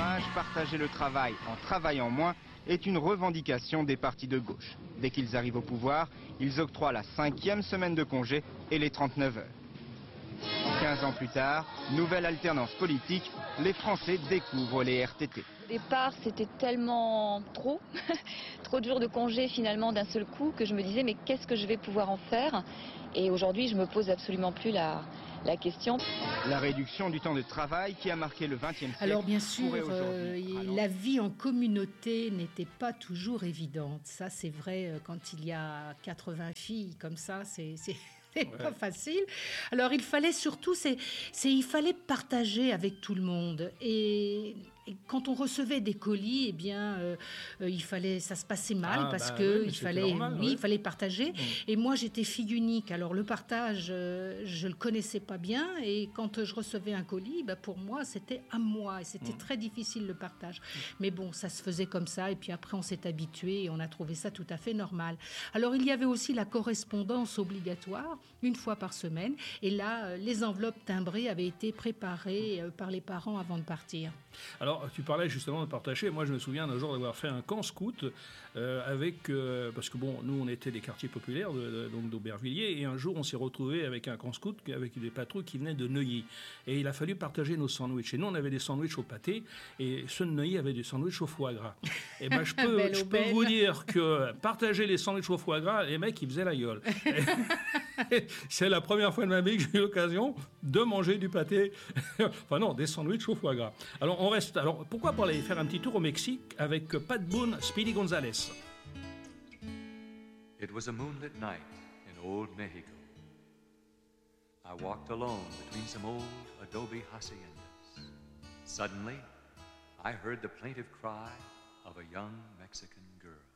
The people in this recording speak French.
chômage, partager le travail en travaillant moins est une revendication des partis de gauche. Dès qu'ils arrivent au pouvoir, ils octroient la 5e semaine de congé et les 39 heures. 15 ans plus tard, nouvelle alternance politique, les Français découvrent les RTT. Au départ, c'était tellement trop, trop de jours de congé finalement d'un seul coup que je me disais mais qu'est-ce que je vais pouvoir en faire? Et aujourd'hui, je me pose absolument plus la question. La réduction du temps de travail qui a marqué le XXe siècle. Alors bien sûr, la vie en communauté n'était pas toujours évidente. Ça, c'est vrai, quand il y a 80 filles comme ça, c'est pas facile. Alors il fallait surtout, il fallait partager avec tout le monde. Et quand on recevait des colis, eh bien, ça se passait mal parce que il fallait partager. Et moi, j'étais fille unique. Alors le partage, je le connaissais pas bien. Et quand je recevais un colis, pour moi, c'était à moi. Et c'était très difficile le partage. Mais bon, ça se faisait comme ça. Et puis après, on s'est habitué et on a trouvé ça tout à fait normal. Alors il y avait aussi la correspondance obligatoire, une fois par semaine. Et là, les enveloppes timbrées avaient été préparées par les parents avant de partir. Alors, tu parlais justement de partager. Moi, je me souviens d'un jour d'avoir fait un camp scout parce que bon, nous, on était des quartiers populaires, donc d'Aubervilliers, et un jour, on s'est retrouvés avec un camp scout avec des patrouilles qui venaient de Neuilly. Et il a fallu partager nos sandwichs. Et nous, on avait des sandwichs au pâté, et ceux de Neuilly avaient des sandwichs au foie gras. Et ben, je peux vous dire que partager les sandwichs au foie gras, les mecs, ils faisaient la gueule. C'est la première fois de ma vie que j'ai eu l'occasion de manger du pâté, enfin non, des sandwichs au foie gras. Alors on reste. Alors pourquoi pas aller faire un petit tour au Mexique avec Pat Boone, Speedy Gonzales. It was a moonlit night in old Mexico. I walked alone between some old adobe haciendas. Suddenly, I heard the plaintive cry of a young Mexican girl.